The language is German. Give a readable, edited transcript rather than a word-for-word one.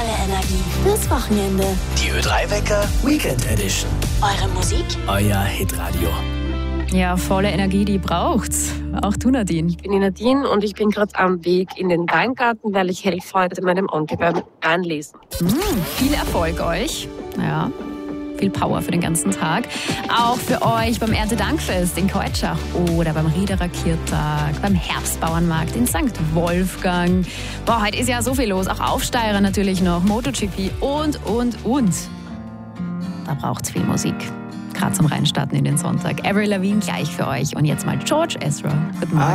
Volle Energie fürs Wochenende. Die Ö3-Wecker Weekend Edition. Eure Musik, Euer Hitradio. Ja, volle Energie, die braucht's. Auch du, Nadine. Ich bin die Nadine und ich bin gerade am Weg in den Weingarten, weil ich helfe heute meinem Onkel beim Weinlesen. Viel Erfolg euch. Ja, viel Power für den ganzen Tag. Auch für euch beim Erntedankfest in Keutschach oder beim Riederer Kirtag, beim Herbstbauernmarkt in St. Wolfgang. Boah, heute ist ja so viel los. Auch Aufsteiger natürlich noch, MotoGP und. Da braucht's viel Musik. Gerade zum Reinstarten in den Sonntag. Avril Lavigne gleich für euch. Und jetzt mal George Ezra. Guten Morgen.